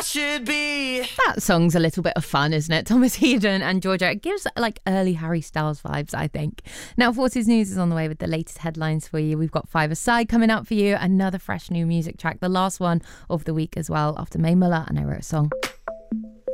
should be. That song's a little bit of fun, isn't it? Thomas Hedon and Georgia. It gives like early Harry Styles vibes, I think. Now, Forces News is on the way with the latest headlines for you. We've got Five Aside coming up for you. Another fresh new music track. The last one of the week as well, after Mae Muller and I Wrote a Song.